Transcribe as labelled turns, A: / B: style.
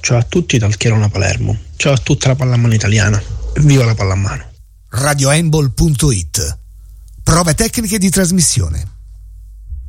A: Ciao a tutti dal Chierona Palermo. Ciao a tutta la pallamano italiana. Viva la pallamano.
B: radiohandball.it. Prove tecniche di trasmissione.